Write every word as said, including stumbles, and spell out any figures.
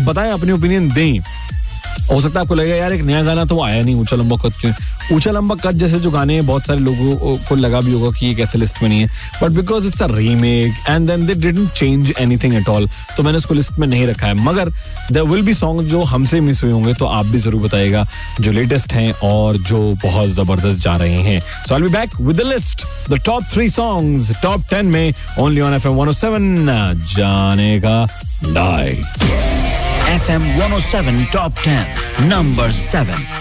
बताएं, अपनी ओपिनियन दें. हो सकता है आपको लगेगा यार एक नया गाना तो आया नहीं ऊंचा लंबा कद. ऊंचा लंबा कद जैसे जो गाने हैं बहुत सारे लोगों को लगा भी होगा कि ये कैसे लिस्ट में नहीं है, but because it's a remake and then they didn't change anything at all, तो मैंने उसको लिस्ट में नहीं रखा है. मगर देयर विल बी सॉन्ग जो हमसे मिस हुए होंगे, तो आप भी जरूर बताइएगा जो लेटेस्ट हैं और जो बहुत जबरदस्त जा रहे हैं. सो I will be back with the list, the top three songs top ten में only on FM one O seven. जाने का दाई. F M one oh seven Top ten, number seven.